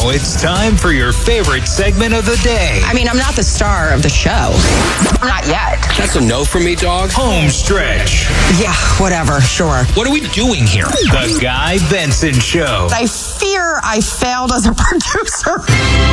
Now it's time for your favorite segment of the day. I mean, I'm not the star of the show. Not yet. That's a no for me, dog. Home stretch. Yeah, whatever, sure. What are we doing here? The Guy Benson Show. I fear I failed as a producer.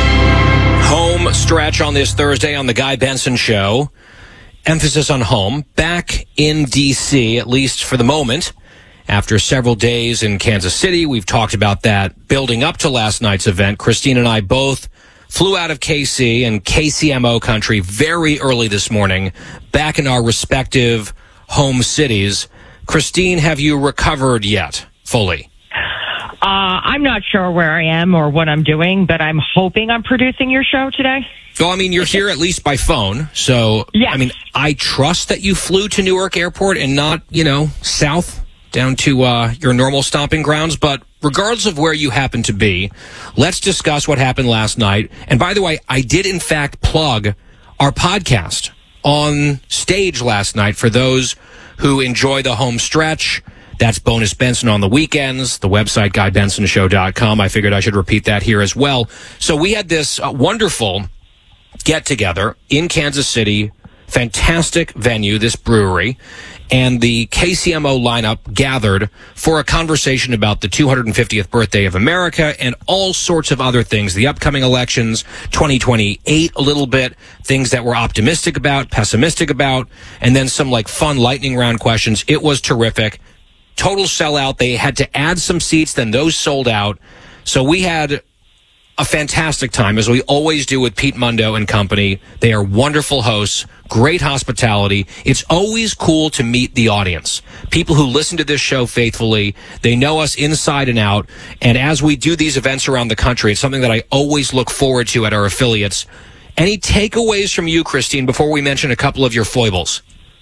Home stretch on this Thursday on the Guy Benson Show. Emphasis on home. Back in D.C., at least for the moment. After several days in Kansas City, we've talked about that building up to last night's event. Christine and I both flew out of KC and KCMO country very early this morning, back in our respective home cities. Christine, have you recovered yet fully? I'm not sure where I am or what I'm doing, but I'm hoping I'm producing your show today. Well, I mean, you're here at least by phone. So, yes. I mean, I trust that you flew to Newark Airport and not, south down to your normal stomping grounds. But regardless of where you happen to be, let's discuss what happened last night. And by the way, I did, in fact, plug our podcast on stage last night for those who enjoy the home stretch. That's Bonus Benson on the weekends, the website, GuyBensonShow.com. I figured I should repeat that here as well. So we had this wonderful get-together in Kansas City, fantastic venue, this brewery, and the KCMO lineup gathered for a conversation about the 250th birthday of America and all sorts of other things, the upcoming elections, 2028 a little bit, things that we're optimistic about, pessimistic about, and then some fun lightning round questions. It was terrific. Total sellout. They had to add some seats, then those sold out. So we had a fantastic time, as we always do with Pete Mundo and company. They are wonderful hosts, great hospitality. It's always cool to meet the audience. People who listen to this show faithfully, they know us inside and out. And as we do these events around the country, it's something that I always look forward to at our affiliates. Any takeaways from you, Christine, before we mention a couple of your foibles?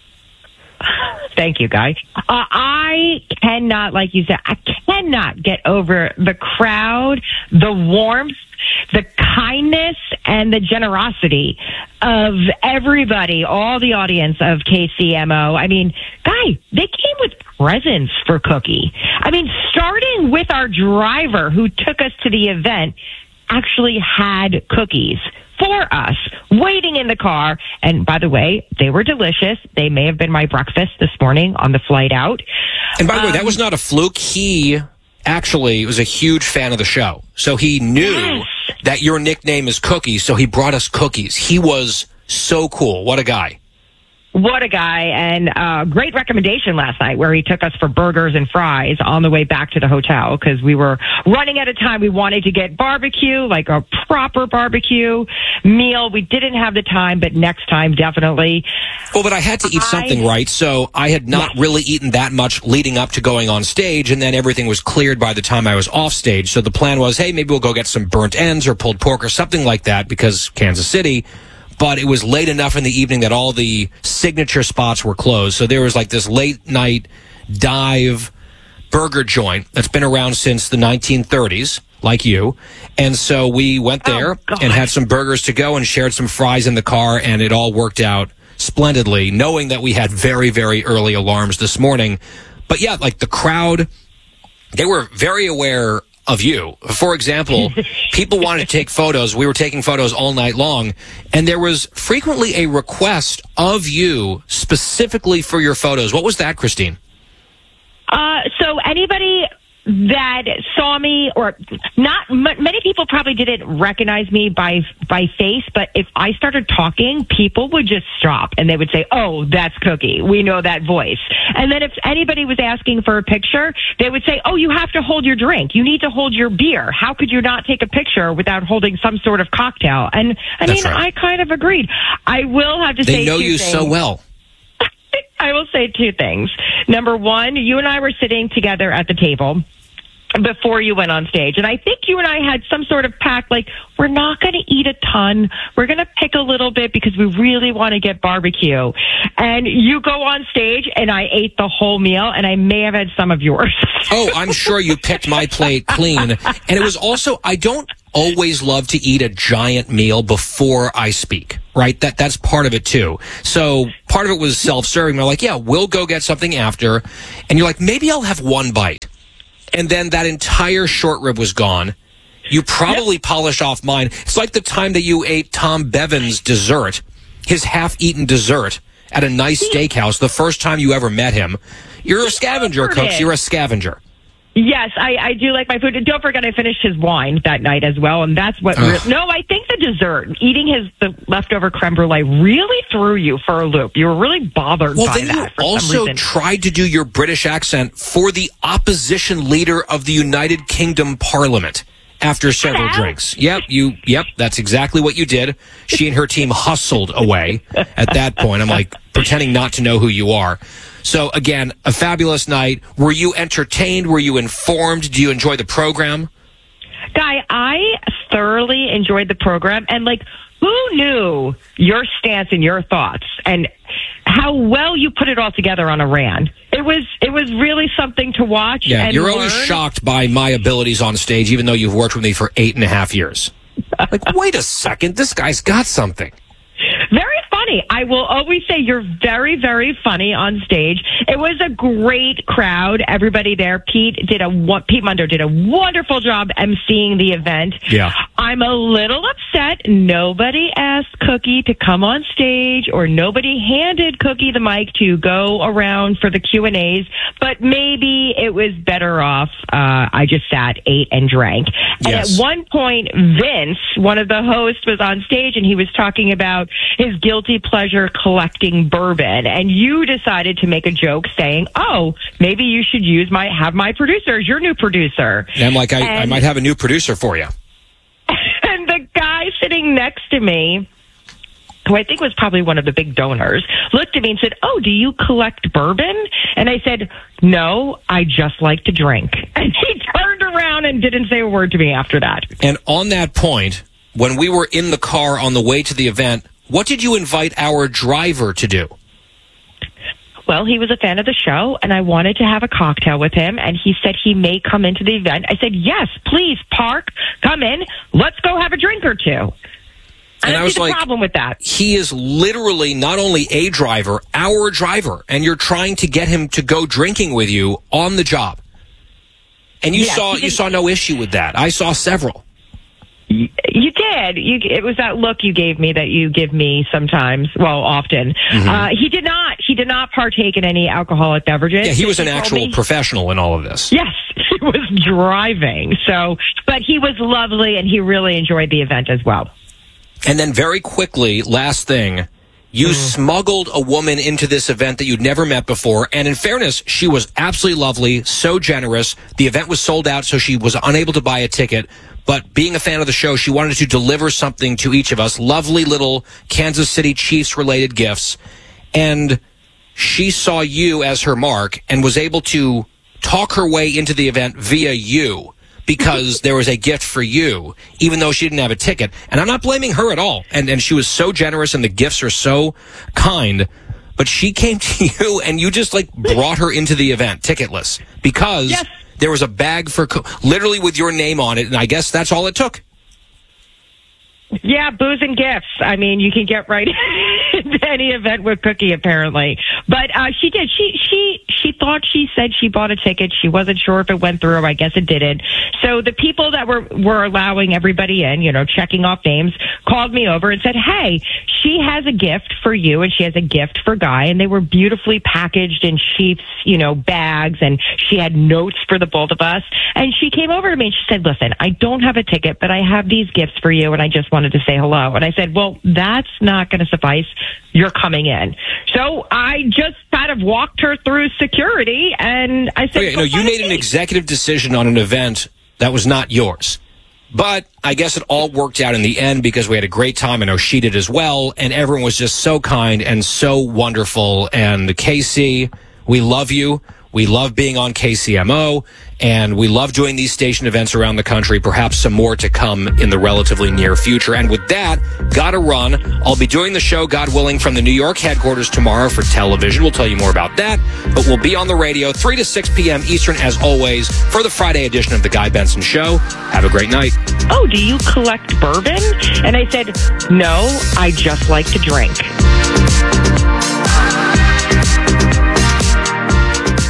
Thank you, Guy. I cannot, like you said, I cannot get over the crowd, the warmth, the kindness, and the generosity of everybody, all the audience of KCMO. I mean, Guy, they came with presents for Cookie. I mean, starting with our driver who took us to the event, actually had cookies for us, waiting in the car. And by the way, they were delicious. They may have been my breakfast this morning on the flight out. And by the way, that was not a fluke. He actually was a huge fan of the show. So he knew that your nickname is Cookie, so he brought us cookies. He was so cool. What a guy. What a guy, and great recommendation last night where he took us for burgers and fries on the way back to the hotel because we were running out of time. We wanted to get barbecue, like a proper barbecue meal. We didn't have the time, but next time, definitely. Well, but I had to eat something, right? So I had not really eaten that much leading up to going on stage, and then everything was cleared by the time I was off stage. So the plan was, hey, maybe we'll go get some burnt ends or pulled pork or something like that because Kansas City. But it was late enough in the evening that all the signature spots were closed. So there was this late night dive burger joint that's been around since the 1930s, like you. And so we went there and had some burgers to go and shared some fries in the car, and it all worked out splendidly, knowing that we had very, very early alarms this morning. But yeah, the crowd, they were very aware of you. For example, people wanted to take photos. We were taking photos all night long, and there was frequently a request of you specifically for your photos. What was that, Christine? So anybody that saw me, or not, many people probably didn't recognize me by face, but if I started talking, people would just stop and they would say, "Oh, that's Cookie. We know that voice." And then if anybody was asking for a picture, they would say, "Oh, you have to hold your drink. You need to hold your beer. How could you not take a picture without holding some sort of cocktail?" And I mean, right. I kind of agreed. I will have to say they know you so well. I will say two things. Number one, you and I were sitting together at the table before you went on stage. And I think you and I had some sort of pact, we're not going to eat a ton. We're going to pick a little bit because we really want to get barbecue. And you go on stage and I ate the whole meal, and I may have had some of yours. Oh, I'm sure you picked my plate clean. And it was also, I don't always love to eat a giant meal before I speak, right? That's part of it too. So part of it was self-serving. They're like, yeah, we'll go get something after. And you're like, maybe I'll have one bite. And then that entire short rib was gone. You probably polish off mine. It's like the time that you ate Tom Bevan's dessert, his half-eaten dessert at a nice steakhouse, the first time you ever met him. You're a scavenger, Cooks. You're a scavenger. Yes, I do like my food. And don't forget, I finished his wine that night as well, and that's what... No, I think the dessert, eating the leftover creme brulee really threw you for a loop. You were really bothered by that. Well, then you also tried to do your British accent for the opposition leader of the United Kingdom Parliament after several drinks. Yep, that's exactly what you did. She and her team hustled away at that point. I'm like pretending not to know who you are. So, again, a fabulous night. Were you entertained? Were you informed? Do you enjoy the program? Guy, I thoroughly enjoyed the program. And, who knew your stance and your thoughts and how well you put it all together on Iran? It was really something to watch. Yeah, and you're learn. always shocked by my abilities on stage, even though you've worked with me for 8.5 years. Wait a second. This guy's got something. Very funny. I will always say you're very, very funny on stage. It was a great crowd. Everybody there. Pete Mundo did a wonderful job emceeing the event. Yeah. I'm a little upset. Nobody asked Cookie to come on stage, or nobody handed Cookie the mic to go around for the Q&As. But maybe it was better off. I just sat, ate, and drank. And Yes. at one point, Vince, one of the hosts, was on stage and he was talking about his guilty pleasure collecting bourbon, and you decided to make a joke saying, "Oh, maybe you should have my producer as your new producer." And I'm like, I might have a new producer for you. And the guy sitting next to me, who I think was probably one of the big donors, looked at me and said, "Oh, do you collect bourbon?" And I said, "No, I just like to drink." And he turned around and didn't say a word to me after that. And on that point, when we were in the car on the way to the event, what did you invite our driver to do? Well, he was a fan of the show, and I wanted to have a cocktail with him, and he said he may come into the event. I said, "Yes, please, park, come in, let's go have a drink or two." And I was like, problem with that. He is literally not only a driver, our driver, and you're trying to get him to go drinking with you on the job. And you saw no issue with that. I saw several. You did. It was that look you gave me that you give me sometimes, well, often. Mm-hmm. He did not partake in any alcoholic beverages. Yeah, he was an actual professional in all of this. Yes, he was driving. But he was lovely, and he really enjoyed the event as well. And then very quickly, last thing, you smuggled a woman into this event that you'd never met before. And in fairness, she was absolutely lovely, so generous. The event was sold out, so she was unable to buy a ticket. But being a fan of the show, she wanted to deliver something to each of us. Lovely little Kansas City Chiefs-related gifts. And she saw you as her mark and was able to talk her way into the event via you, because there was a gift for you, even though she didn't have a ticket. And I'm not blaming her at all. And she was so generous, and the gifts are so kind. But she came to you, and you just, brought her into the event, ticketless, because there was a bag literally with your name on it, and I guess that's all it took. Yeah, booze and gifts. I mean, you can get right into any event with Cookie, apparently. But she did. She thought she said she bought a ticket. She wasn't sure if it went through. I guess it didn't. So the people that were allowing everybody in, checking off names, called me over and said, "Hey, she has a gift for you, and she has a gift for Guy." And they were beautifully packaged in sheets, bags, and she had notes for the both of us. And she came over to me and she said, "Listen, I don't have a ticket, but I have these gifts for you, and I just wanted to say hello." And I said, "Well, that's not going to suffice. You're coming in." So I just kind of walked her through security, and I said, you made an executive decision on an event that was not yours. But I guess it all worked out in the end, because we had a great time. I know she did as well, and everyone was just so kind and so wonderful. And Casey, we love you. We love being on KCMO, and we love doing these station events around the country, perhaps some more to come in the relatively near future. And with that, gotta run. I'll be doing the show, God willing, from the New York headquarters tomorrow for television. We'll tell you more about that. But we'll be on the radio 3 to 6 p.m. Eastern, as always, for the Friday edition of The Guy Benson Show. Have a great night. "Oh, do you collect bourbon?" And I said, "No, I just like to drink."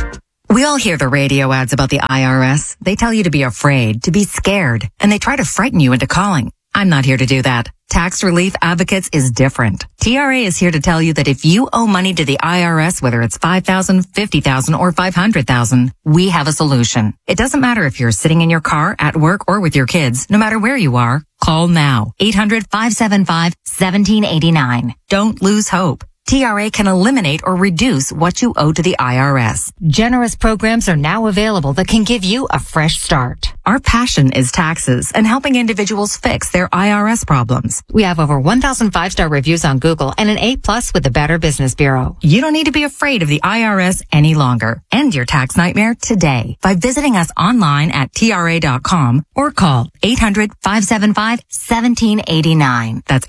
We all hear the radio ads about the IRS. They tell you to be afraid, to be scared, and they try to frighten you into calling. I'm not here to do that. Tax Relief Advocates is different. TRA is here to tell you that if you owe money to the IRS, whether it's $5,000, $50,000, or $500,000, we have a solution. It doesn't matter if you're sitting in your car, at work, or with your kids. No matter where you are, call now. 800-575-1789. Don't lose hope. TRA can eliminate or reduce what you owe to the IRS. Generous programs are now available that can give you a fresh start. Our passion is taxes and helping individuals fix their IRS problems. We have over 1,000 5-star reviews on Google and an A+ with the Better Business Bureau. You don't need to be afraid of the IRS any longer. End your tax nightmare today by visiting us online at TRA.com or call 800-575-1789. That's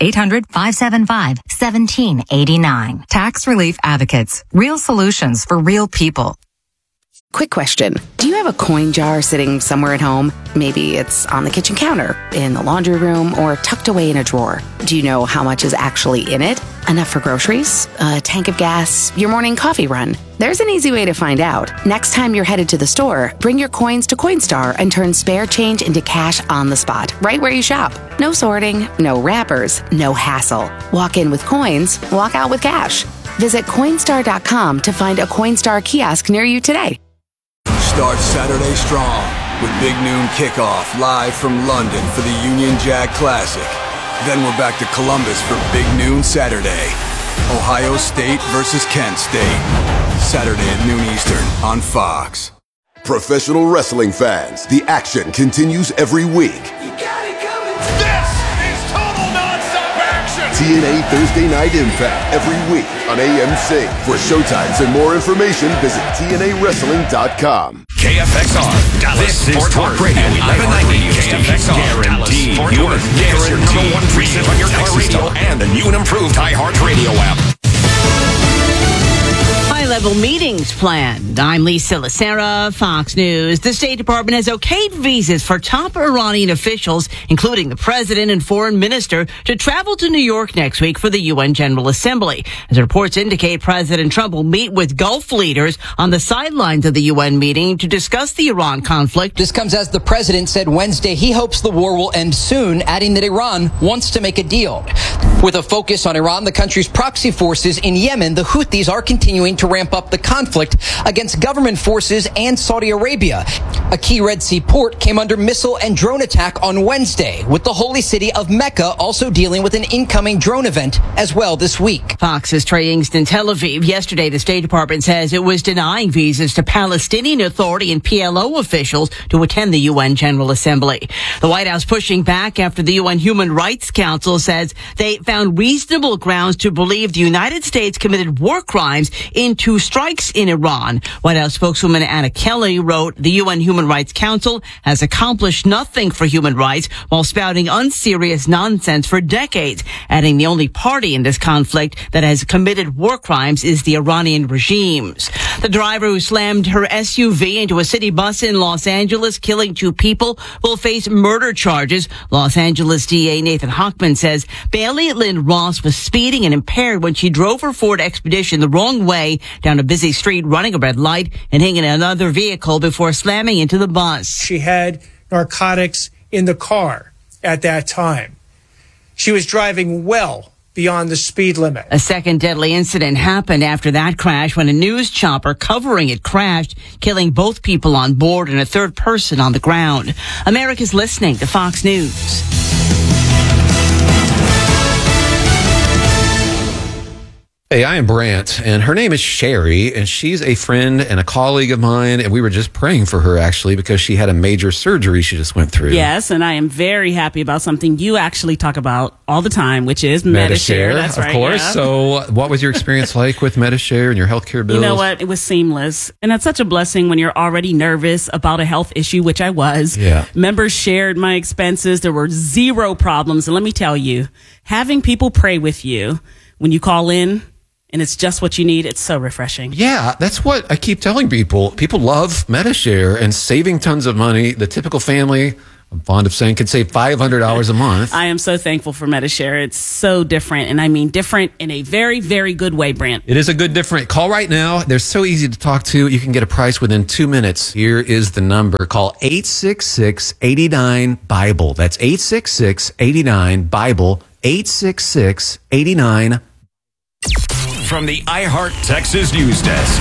800-575-1789. Tax Relief Advocates. Real solutions for real people. Quick question. Do you have a coin jar sitting somewhere at home? Maybe it's on the kitchen counter, in the laundry room, or tucked away in a drawer. Do you know how much is actually in it? Enough for groceries? A tank of gas? Your morning coffee run? There's an easy way to find out. Next time you're headed to the store, bring your coins to Coinstar and turn spare change into cash on the spot, right where you shop. No sorting, no wrappers, no hassle. Walk in with coins, walk out with cash. Visit Coinstar.com to find a Coinstar kiosk near you today. Start Saturday strong with Big Noon Kickoff live from London for the Union Jack Classic. Then we're back to Columbus for Big Noon Saturday. Ohio State versus Kent State. Saturday at noon Eastern on Fox. Professional wrestling fans, the action continues every week. You got it coming. This is total nonstop action. TNA Thursday Night Impact every week on AMC. For showtimes and more information, visit TNAWrestling.com. KFXR, Dallas this is Talk Radio 1190 KFXR, guaranteed your number one preset on your car radio and the new and improved iHeart Radio app. High-level meetings planned. I'm Lisa Lacera, Fox News. The State Department has okayed visas for top Iranian officials, including the president and foreign minister, to travel to New York next week for the UN General Assembly. As reports indicate, President Trump will meet with Gulf leaders on the sidelines of the UN meeting to discuss the Iran conflict. This comes as the president said Wednesday he hopes the war will end soon, adding that Iran wants to make a deal. With a focus on Iran, the country's proxy forces in Yemen, the Houthis are continuing to ramp up the conflict against government forces and Saudi Arabia. A key Red Sea port came under missile and drone attack on Wednesday, with the holy city of Mecca also dealing with an incoming drone event as well this week. Fox's Trey Yingst in Tel Aviv. Yesterday, the State Department says it was denying visas to Palestinian Authority and PLO officials to attend the UN General Assembly. The White House pushing back after the UN Human Rights Council says they found reasonable grounds to believe the United States committed war crimes in two strikes in Iran. White House spokeswoman Anna Kelly wrote, the UN Human Rights Council has accomplished nothing for human rights while spouting unserious nonsense for decades, adding the only party in this conflict that has committed war crimes is the Iranian regimes. The driver who slammed her SUV into a city bus in Los Angeles, killing two people, will face murder charges. Los Angeles DA Nathan Hochman says Bailey Lynn Ross was speeding and impaired when she drove her Ford Expedition the wrong way down a busy street, running a red light and hitting another vehicle before slamming into the bus. She had narcotics in the car at that time. She was driving well beyond the speed limit. A second deadly incident happened after that crash when a news chopper covering it crashed, killing both people on board and a third person on the ground. America's listening to Fox News. Hey, I am Brant, and her name is Sherry, and she's a friend and a colleague of mine, and we were just praying for her, actually, because she had a major surgery she just went through. Yes, and I am very happy about something you actually talk about all the time, which is Medi-Share. That's right, of course. Yeah. So what was your experience like with Medi-Share and your healthcare bills? You know what? It was seamless. And that's such a blessing when you're already nervous about a health issue, which I was. Yeah. Members shared my expenses. There were zero problems. And let me tell you, having people pray with you when you call in, and it's just what you need. It's so refreshing. Yeah, that's what I keep telling people. People love Medi-Share and saving tons of money. The typical family I'm fond of saying could save $500 a month. I am so thankful for Medi-Share. It's so different, and I mean different in a very, very good way, Brant. It is a good different. Call right now. They're so easy to talk to. You can get a price within 2 minutes. Here is the number. Call 866-89-BIBLE. That's 866-89-BIBLE. 866-89. From the iHeart Texas News Desk.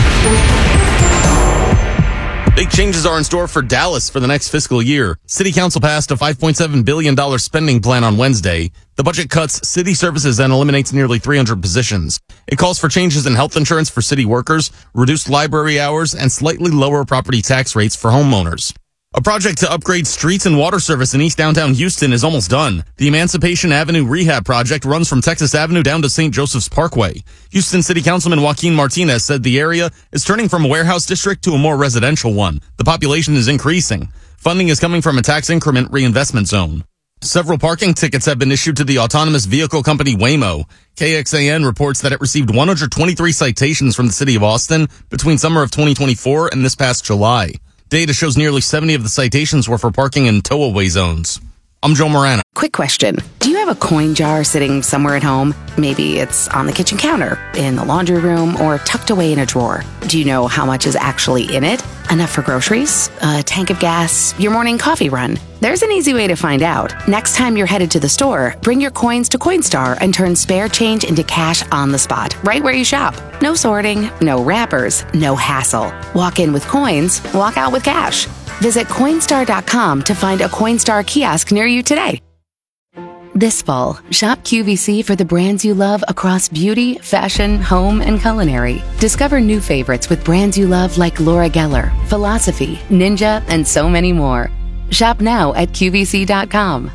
Big changes are in store for Dallas for the next fiscal year. City Council passed a $5.7 billion spending plan on Wednesday. The budget cuts city services and eliminates nearly 300 positions. It calls for changes in health insurance for city workers, reduced library hours, and slightly lower property tax rates for homeowners. A project to upgrade streets and water service in East Downtown Houston is almost done. The Emancipation Avenue Rehab Project runs from Texas Avenue down to St. Joseph's Parkway. Houston City Councilman Joaquin Martinez said the area is turning from a warehouse district to a more residential one. The population is increasing. Funding is coming from a tax increment reinvestment zone. Several parking tickets have been issued to the autonomous vehicle company Waymo. KXAN reports that it received 123 citations from the city of Austin between summer of 2024 and this past July. Data shows nearly 70 of the citations were for parking in tow-away zones. I'm Joe Morano. Quick question. Do you have a coin jar sitting somewhere at home? Maybe it's on the kitchen counter, in the laundry room, or tucked away in a drawer. Do you know how much is actually in it? Enough for groceries? A tank of gas? Your morning coffee run? There's an easy way to find out. Next time you're headed to the store, bring your coins to Coinstar and turn spare change into cash on the spot, right where you shop. No sorting, no wrappers, no hassle. Walk in with coins, walk out with cash. Visit Coinstar.com to find a Coinstar kiosk near you today. This fall, shop QVC for the brands you love across beauty, fashion, home, and culinary. Discover new favorites with brands you love like Laura Geller, Philosophy, Ninja, and so many more. Shop now at QVC.com.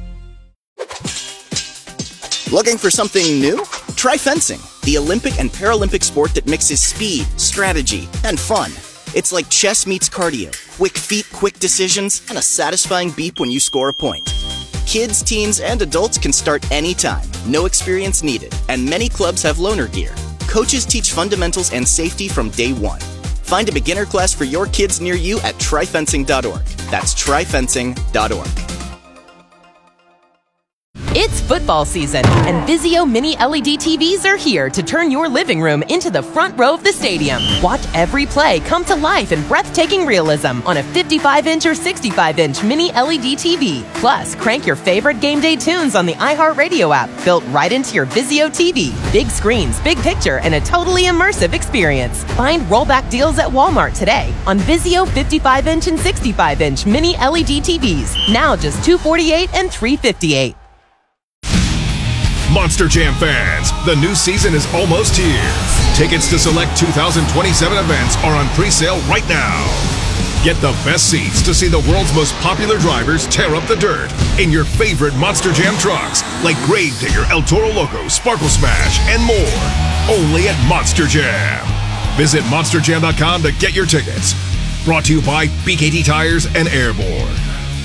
Looking for something new? Try fencing, the Olympic and Paralympic sport that mixes speed, strategy, and fun. It's like chess meets cardio. Quick feet, quick decisions, and a satisfying beep when you score a point. Kids, teens, and adults can start anytime. No experience needed. And many clubs have loaner gear. Coaches teach fundamentals and safety from day one. Find a beginner class for your kids near you at tryfencing.org. That's tryfencing.org. It's football season, and Vizio Mini LED TVs are here to turn your living room into the front row of the stadium. Watch every play come to life in breathtaking realism on a 55-inch or 65-inch Mini LED TV. Plus, crank your favorite game day tunes on the iHeartRadio app, built right into your Vizio TV. Big screens, big picture, and a totally immersive experience. Find rollback deals at Walmart today on Vizio 55-inch and 65-inch Mini LED TVs. Now just $248 and $358. Monster Jam fans, the new season is almost here. Tickets to select 2027 events are on pre-sale right now. Get the best seats to see the world's most popular drivers tear up the dirt in your favorite Monster Jam trucks, like Gravedigger, El Toro Loco, Sparkle Smash, and more. Only at Monster Jam. Visit monsterjam.com to get your tickets. Brought to you by BKT Tires and Airborne.